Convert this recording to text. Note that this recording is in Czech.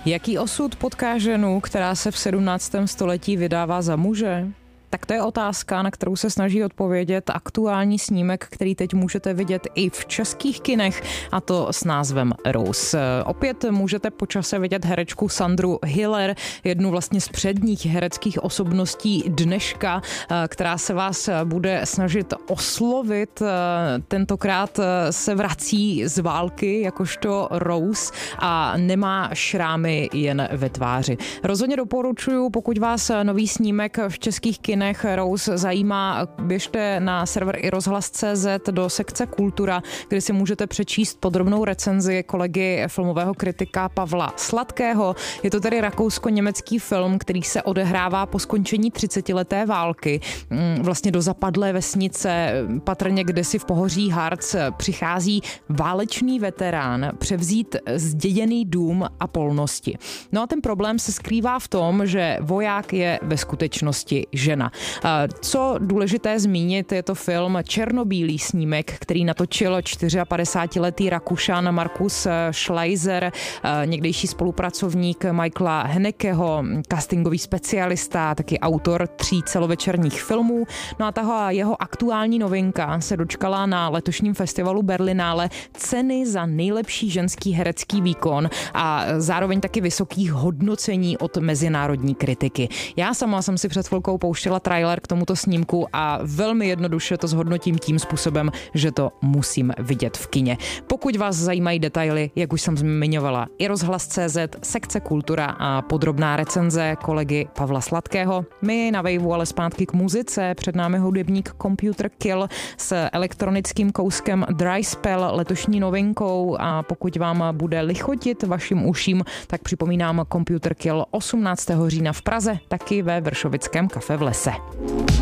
Jaký osud potká ženu, která se v 17. století vydává za muže? Tak to je otázka, na kterou se snaží odpovědět aktuální snímek, který teď můžete vidět i v českých kinech, a to s názvem Rose. Opět můžete po čase vidět herečku Sandru Hüller, jednu vlastně z předních hereckých osobností dneška, která se vás bude snažit oslovit. Tentokrát se vrací z války jakožto Rose a nemá šrámy jen ve tváři. Rozhodně doporučuji, pokud vás nový snímek v českých kinech Rose zajímá, běžte na server iRozhlas.cz do sekce Kultura, kde si můžete přečíst podrobnou recenzi kolegy filmového kritika Pavla Sladkého. Je to tedy rakousko-německý film, který se odehrává po skončení 30leté války. Vlastně do zapadlé vesnice, patrně kdesi v pohoří Harz, přichází válečný veterán převzít zděděný dům a polnosti. No a ten problém se skrývá v tom, že voják je ve skutečnosti žena. Co důležité zmínit, je to film černobílý snímek, který natočil 54letý Rakušan Markus Schleiser, někdejší spolupracovník Michaela Hanekeho, castingový specialista, taky autor 3 celovečerních filmů. No a tahle jeho aktuální novinka se dočkala na letošním festivalu Berlinále ceny za nejlepší ženský herecký výkon a zároveň taky vysokých hodnocení od mezinárodní kritiky. Já sama jsem si před chvilkou pouštěla trailer k tomuto snímku a velmi jednoduše to zhodnotím tím způsobem, že to musím vidět v kině. Pokud vás zajímají detaily, jak už jsem zmiňovala, iRozhlas.cz, sekce Kultura a podrobná recenze kolegy Pavla Sladkého. My na Waveu ale zpátky k muzice. Před námi hudebník Computer Kill s elektronickým kouskem Dry Spell, letošní novinkou, a pokud vám bude lichotit vašim uším, tak připomínám Computer Kill 18. října v Praze, taky ve Vršovickém kafe v Lese.